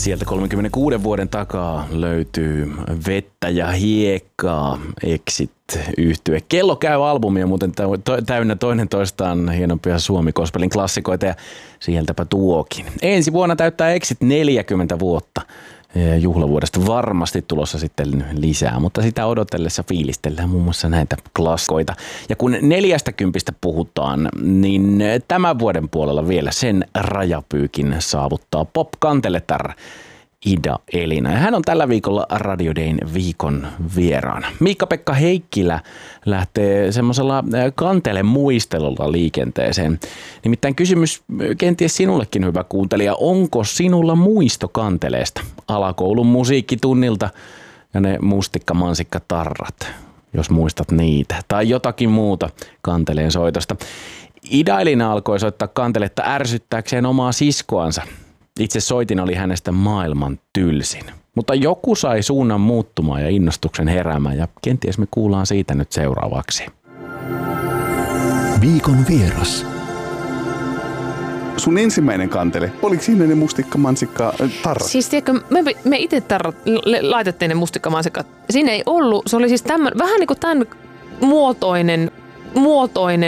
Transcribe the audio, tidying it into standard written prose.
Sieltä 36 vuoden takaa löytyy vettä ja hiekkaa, Exit-yhtye. Kello käy -albumia muuten täynnä toinen toistaan hienompia Suomi-gospelin klassikoita ja sieltäpä tuokin. Ensi vuonna täyttää Exit 40 vuotta. Juhlavuodesta varmasti tulossa sitten lisää, mutta sitä odotellessa fiilistellään muun muassa näitä klassikoita. Ja kun 40 puhutaan, niin tämän vuoden puolella vielä sen rajapyykin saavuttaa pop-kanteletar Ida Elina. Ja hän on tällä viikolla Radio Dayn viikon vieraana. Miikka-Pekka Heikkilä lähtee semmoisella kantelemuistelulla liikenteeseen. Nimittäin kysymys kenties sinullekin, hyvä kuuntelija. Onko sinulla muisto kanteleesta? Alakoulun musiikkitunnilta ja ne mustikka-mansikka-tarrat, jos muistat niitä. Tai jotakin muuta kanteleen soitosta. Ida Elina alkoi soittaa kanteletta ärsyttääkseen omaa siskoansa. Itse soitin oli hänestä maailman tylsin. Mutta joku sai suunnan muuttumaan ja innostuksen heräämään ja kenties me kuullaan siitä nyt seuraavaksi. Viikon vieras. Sun ensimmäinen kantele, oliko siinä ne mustikka-mansikka-tarrat? Siis tiedätkö, me itse laitettiin ne mustikka-mansikkat. Siinä ei ollut, se oli siis vähän niin kuin tämän muotoinen